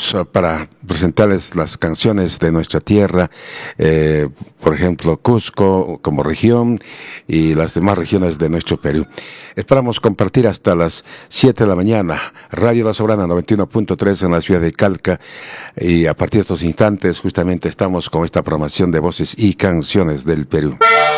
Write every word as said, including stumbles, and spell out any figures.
estamos uh, para presentarles las canciones de nuestra tierra, eh, por ejemplo, Cusco como región y las demás regiones de nuestro Perú. Esperamos compartir hasta las siete de la mañana. Radio La Soberana noventa y uno punto tres en la ciudad de Calca, y a partir de estos instantes justamente estamos con esta programación de voces y canciones del Perú.